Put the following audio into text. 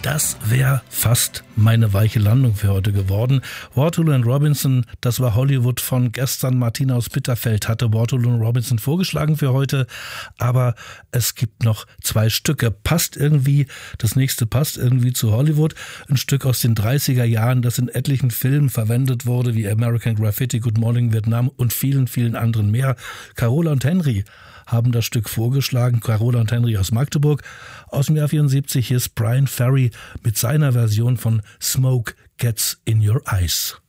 Das wäre fast meine weiche Landung für heute geworden. Waterloo and Robinson, das war Hollywood von gestern. Martina aus Bitterfeld hatte Waterloo and Robinson vorgeschlagen für heute, aber es gibt noch 2 Stücke. Passt irgendwie, das nächste passt irgendwie zu Hollywood. Ein Stück aus den 30er Jahren, das in etlichen Filmen verwendet wurde, wie American Graffiti, Good Morning Vietnam und vielen, vielen anderen mehr. Carola und Henry haben das Stück vorgeschlagen. Carola und Henry aus Magdeburg. Aus dem Jahr 74 hier ist Brian Ferry mit seiner Version von Smoke Gets in Your Eyes.